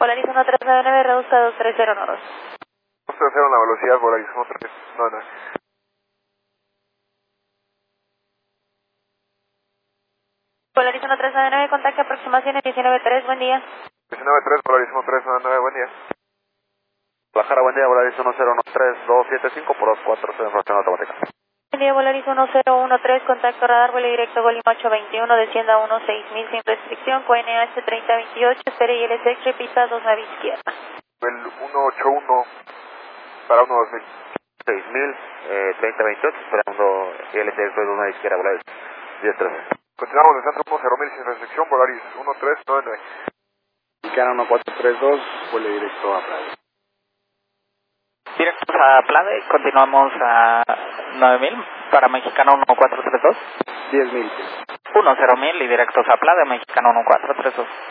Polaris 1399, reduzca 230 nodos. 230 la velocidad, Polaris 1399. Polaris 1399, contacto aproximaciones 193, buen día. 193, Polaris 1399, buen día. Guadalajara, buen día, Polaris 1013275 por 240 en rotación automática. Buen día, Polaris 1013, contacto radar, vuelo directo Golima 821, descienda 16000 sin restricción, QNH 3028, espere ILSX, repita 2 nave izquierda. El 181 para 12000. 6000, 3028, esperando ILC, soy de una izquierda, Polaris 1013. Continuamos desde 10000 sin restricción, Polaris 1399. Mexicana 1432, vuelo directo a Playa. Directos a Plade, continuamos a 9000 para Mexicano 1432. 10.000. 10.000 y directos a Plade, Mexicano 1432.